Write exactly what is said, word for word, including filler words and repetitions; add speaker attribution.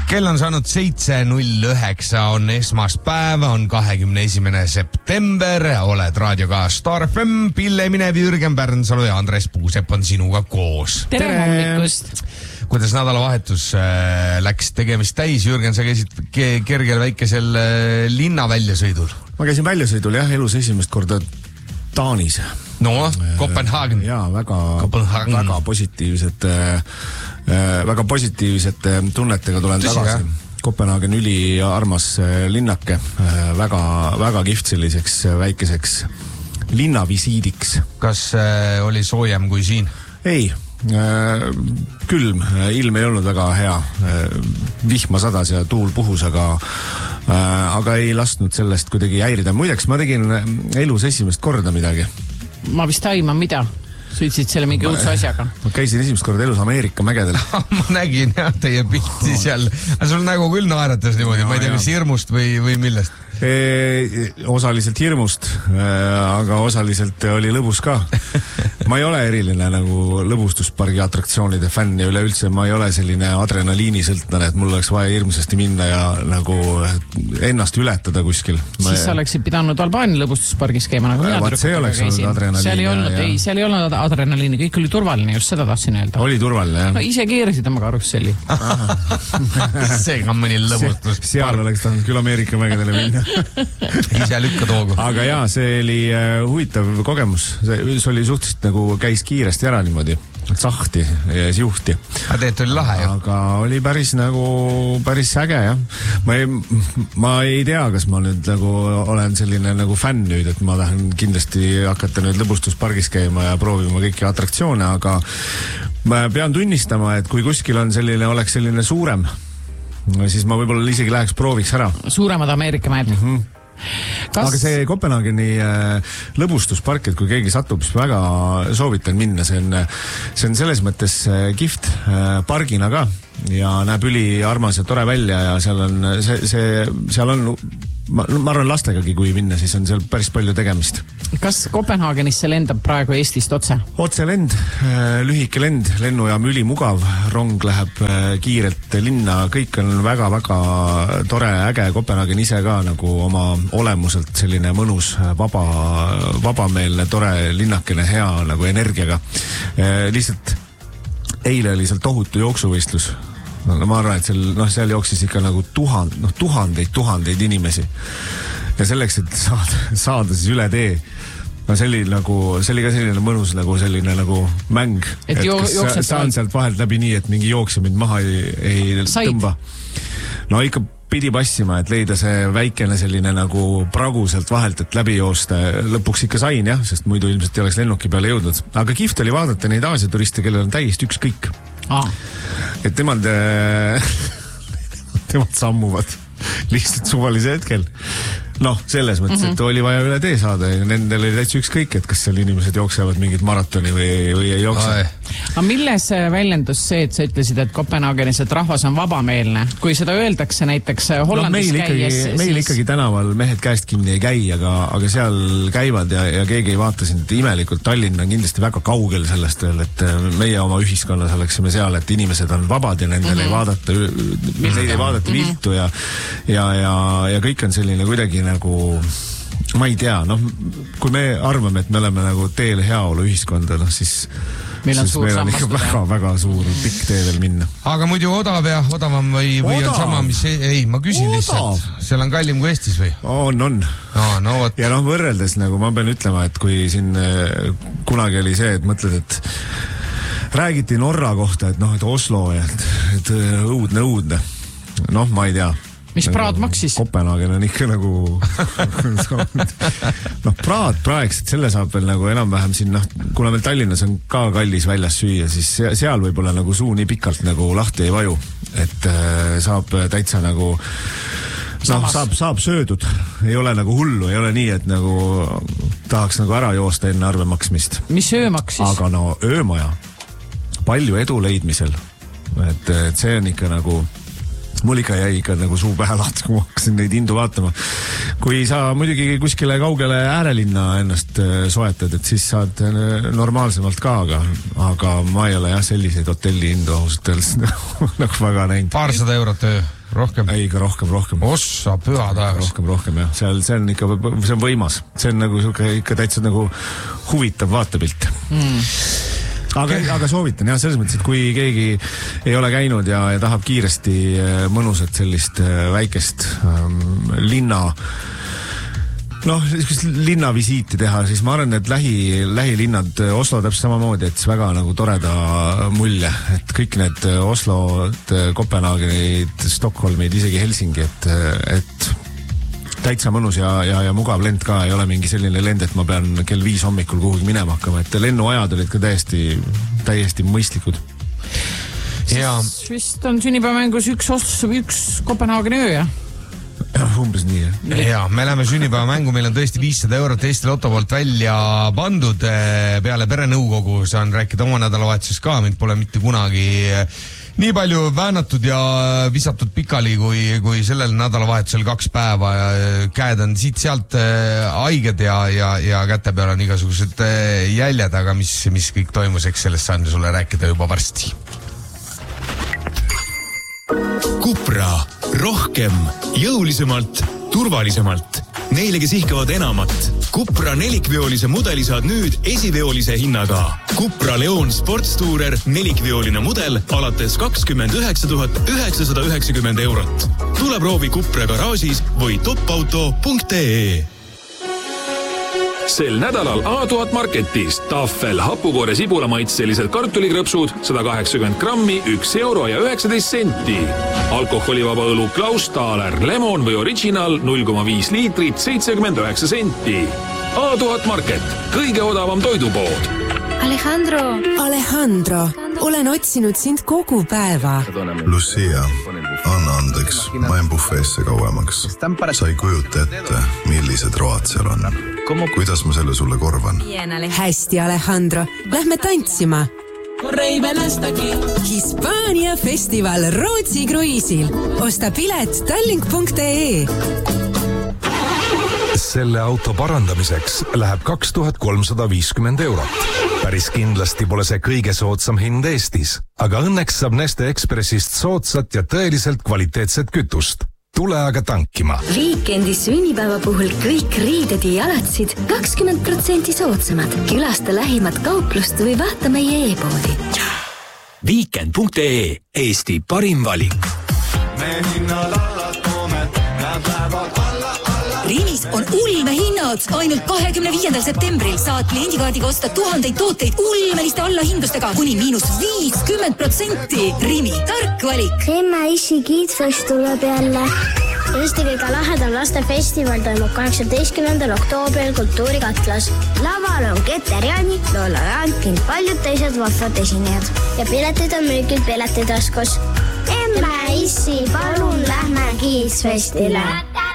Speaker 1: kell on saanud seitse null üheksa, on esmaspäev, on kahekümne esimene september, oled raadioga Star F M, Pille Minev, Jürgen Pärnsalu ja Andres Puusepp on sinuga koos.
Speaker 2: Tere, Tere. hommikust!
Speaker 1: Kuidas nädalavahetus äh, läks tegemist täis? Jürgen, sa käisid ke- kergel väikesel äh, linna väljasõidul.
Speaker 3: Ma käisin väljasõidul, jah, elus esimest korda Taanis.
Speaker 1: No, Kopenhaagen.
Speaker 3: Jaa, väga, väga positiivsed, väga positiivsed tunnetega tulen Tõsi, tagasi. Jah. Kopenhaagen üli armas linnake, väga, väga kihvt selliseks väikeseks linnavisiidiks.
Speaker 1: Kas äh, oli soojem kui siin?
Speaker 3: Ei, äh, külm, ilm ei olnud väga hea. Vihma sadas ja tuul puhus, aga äh, aga ei lasknud sellest kuidagi häirida. Muideks, ma tegin elus esimest korda midagi.
Speaker 2: Ma vist aiman mida? Sõitsid selle mingi uudse asjaga?
Speaker 3: Ma käisin esimest korda elus Ameerika mägedel.
Speaker 1: Ma nägin jah teie pilti seal. Sul nägu küll naeratas niimoodi, no, ma ei tea, kas hirmust või, või millest? E, osaliselt hirmust, aga osaliselt oli lõbus ka. Ma ei ole eriline nagu lõbustuspargi atraktsioonide fänn ja üleüldse ma ei ole selline adrenaliinisõltlane, et mul oleks vaja hirmsasti minna ja nagu ennast ületada kuskil. Ma...
Speaker 2: Siis sa oleksid pidanud Albaani lõbustuspargis käima nagu
Speaker 3: ja, vaat, see oleks olnud adrenaliini.
Speaker 2: Seal ei olnud, ja... ei, seal ei olnud adrenaliini, kõik oli turvaline, just seda tahtsin öelda.
Speaker 3: Oli turvaline, jah.
Speaker 2: No ise keerasid oma karusselli.
Speaker 1: Seega on mõni lõbustus.
Speaker 3: Se, seal oleks tahtnud küll Ameerika mägedele minna.
Speaker 1: Ise lükka toogu.
Speaker 3: Aga jaa, see oli uh, huvitav kogemus. See, see oli suhteliselt nagu käis kiiresti ära niimoodi. Sahti ja siuhti.
Speaker 1: Aga teet oli lahe ju.
Speaker 3: Aga oli päris nagu, päris äge, jah. Ma ei, ma ei tea, kas ma nüüd nagu olen selline nagu fänn nüüd, et ma tahan kindlasti hakata nüüd lõbustuspargis käima ja proovima kõiki atraktsioone, aga ma pean tunnistama, et kui kuskil on selline, oleks selline suurem, siis ma võib-olla isegi läheks prooviks ära.
Speaker 2: Suuremad Ameerika mäed.
Speaker 3: Mm-hmm. Kas... Aga see Kopenhaageni äh, lõbustuspark, et kui keegi satub, siis väga soovitan minna. See on, see on selles mõttes äh, kihvt äh, pargina ka ja näeb üli armas ja tore välja ja seal on, see, see, seal on, ma, ma arvan lastegagi, kui minna, siis on seal päris palju tegemist.
Speaker 2: Kas Kopenhaagenisse lendab praegu Eestist otse?
Speaker 3: Otse lend, äh, lühike lend, lennujaam ülimugav, rong läheb äh, kiirelt linna, kõik on väga-väga tore, äge. Kopenhaagen ise ka nagu oma olemuselt selline mõnus, vaba, vabameelne, tore linnakene, hea nagu energiaga. Äh, lihtsalt eile oli seal tohutu jooksuvõistlus. No, ma arvan, et seal, noh, seal jooksis ikka nagu tuhand, noh, tuhandeid, tuhandeid inimesi. Ja selleks, et saada, saada siis üle tee, no see oli nagu, see oli ka selline mõnus nagu selline nagu mäng.
Speaker 2: Et, et jo-
Speaker 3: kas saan sealt vahelt läbi nii, et mingi jooksja mind maha ei, ei tõmba. No ikka pidi passima, et leida see väikene selline nagu pragu sealt vahelt, et läbi joosta. Lõpuks ikka sain, jah, sest muidu ilmselt ei oleks lennuki peale jõudnud. Aga kihvt oli vaadata neid Aasia turiste, kellel on täiesti ükskõik.
Speaker 2: Ah.
Speaker 3: Et temad, temad sammuvad lihtsalt suvalise hetkel. Noh, selles mõttes, mm-hmm. et oli vaja üle tee saada ja nendel oli täitsa ükskõik, et kas seal inimesed jooksevad mingid maratoni või, või ei jookse.
Speaker 2: Aga milles väljendus see, et sa ütlesid, et Kopenhaagenis, et rahvas on vabameelne? Kui seda öeldakse näiteks Hollandis no, käies...
Speaker 3: Ikkagi, meil siis... ikkagi tänaval mehed käest kinni ei käi, aga, aga seal käivad ja, ja keegi ei vaata sind imelikult. Tallinn on kindlasti väga kaugel sellest veel, et meie oma ühiskonnas oleksime seal, et inimesed on vabad ja nendel mm-hmm. ei vaadata, neid ei vaadata mm-hmm. viltu ja, ja, ja, ja kõik on selline kuidagi nagu, ma ei tea, noh, kui me arvame, et me oleme nagu teel heaolu ühiskonda, noh siis
Speaker 2: meil on,
Speaker 3: siis meil on ikka väga, väga suur pikk tee veel minna.
Speaker 1: Aga muidu odav ja odavam või, või on sama, mis ei, ei ma küsin odav. Lihtsalt, seal on kallim kui Eestis või?
Speaker 3: On, on.
Speaker 1: No, no, võt...
Speaker 3: ja noh, võrreldes nagu ma pean ütlema, et kui siin kunagi oli see, et mõtled, et räägiti Norra kohta, et noh, et Oslo ja et, et õudne, õudne. Noh, ma ei tea.
Speaker 2: Mis praad maksis?
Speaker 3: Kopenhaagen on ikka nagu noh, praad praeks, et selle saab veel nagu enam-vähem siin, noh, kuna meil Tallinnas on ka kallis väljas süüa, siis seal võib-olla nagu suu nii pikalt nagu lahti ei vaju, et äh, saab täitsa nagu noh, saab, saab söödud, ei ole nagu hullu, ei ole nii, et nagu tahaks nagu ära joosta enne arve maksmist.
Speaker 2: Mis öö maksis?
Speaker 3: Aga no öömaja, palju edu leidmisel, et, et see on ikka nagu mul ikka jäi ikka nagu suu pähe lahti, kui ma hakkasin neid hindu vaatama. Kui sa muidugi kuskile kaugele äärelinna ennast soetad, et siis saad normaalsemalt ka, aga, aga ma ei ole jah selliseid hotelli hindu ausalt öeldes nagu väga näinud.
Speaker 1: Paarsada eurot öö. rohkem?
Speaker 3: Ei, ka rohkem, rohkem.
Speaker 1: Ossa, püha taevas.
Speaker 3: Rohkem, rohkem, jah. Seal, see on ikka, see on võimas. See on nagu siuke, ikka täitsa nagu huvitav vaatepilt. Mm. Aga, okay. aga soovitan, jah, selles mõttes, et kui keegi ei ole käinud ja, ja tahab kiiresti mõnusat sellist väikest ähm, linna noh, linnavisiiti teha, siis ma arvan, et lähi, lähilinnad Oslo täpselt samamoodi, et väga nagu toreda mulje, et kõik need Oslo, Kopenhaagenid, Stockholmid, isegi Helsingi, et, et täitsa mõnus ja, ja, ja mugav lend ka, ei ole mingi selline lend, et ma pean kell viis hommikul kuhugi minema hakkama, et lennuajad olid ka täiesti, täiesti mõistlikud.
Speaker 2: Ja. Vist on sünnipäevamängus üks, üks Kopenhaageni öö, jah?
Speaker 3: Umbes nii, jah.
Speaker 1: Ja, me läheme sünnipäeva mängu, meil on tõesti viissada eurot Eesti Loto poolt välja pandud peale perenõukogu, saan rääkida oma nädalavahetusest ka, mind pole mitte kunagi nii palju väänatud ja visatud pikali kui, kui sellel nädalavahetusel kaks päeva ja käed on siit-sealt haiged ja, ja, ja käte peal on igasugused jäljed, aga mis, mis kõik toimus, eks sellest saan sulle rääkida juba varsti.
Speaker 4: Cupra, rohkem, jõulisemalt, turvalisemalt. Neile, kes ihkavad enamat. Cupra nelikveolise mudeli saad nüüd esiveolise hinnaga. Cupra Leon Sportstourer nelikveoline mudel alates kakskümmend üheksa tuhat üheksasada üheksakümmend eurot. Tule proovi Cupra garaažis või topauto punkt ee.
Speaker 5: Sel nädalal A tuhat Marketis Tafel hapukoore sibulamaitselised kartulikrõpsud sada kaheksakümmend grammi, üks euro ja üheksateist senti. Alkoholivaba õlu Klaus Thaler, lemon või original null koma viis liitrit, seitsekümmend üheksa senti. A tuhat Market, kõige odavam toidupood.
Speaker 6: Alejandro! Alejandro, olen otsinud sind kogu päeva.
Speaker 7: Lucia, anna andeks, ma jään buffeesse kauemaks. Sa ei kujuta ette, millised road seal on. Kuidas ma selle sulle korvan?
Speaker 6: Hästi, Alejandro. Lähme tantsima. Hispaania festival Rootsi kruiisil. Osta pilet tallink punkt ee.
Speaker 8: Selle auto parandamiseks läheb kaks tuhat kolmsada viiskümmend eurot. Päris kindlasti pole see kõige soodsam hind Eestis, aga õnneks saab Neste Expressist soodsat ja tõeliselt kvaliteetset kütust. Tule aga tankima.
Speaker 9: Viikendi sünnipäeva puhul kõik riided ja jalatsid kakskümmend protsenti soodsamad. Külasta lähimat kauplust või vaata meie e-poodi.
Speaker 4: Viikend punkt ee, Eesti parim valik.
Speaker 10: Me hinnad alla toome, nad lähevad alla, alla.
Speaker 11: Rimis on ulme hinnad. Ainult kahekümne viiendal septembril saad kliendikaardiga osta tuhandeid tooteid ulmeliste allahindlustega kuni miinus viiskümmend protsenti. Rimi, tark valik.
Speaker 12: Emme issi kiitfest tuleb jälle. Eesti kõige lahedam lastefestival toimub kaheksateistkümnendal oktoobril Kultuurikatlas. Laval on Keter Jaani, Lola Jaan ning paljud teised vahvad esinejad. Ja piletid on müügil piletitaskus. Emme issi, palun lähme kiitsfestile.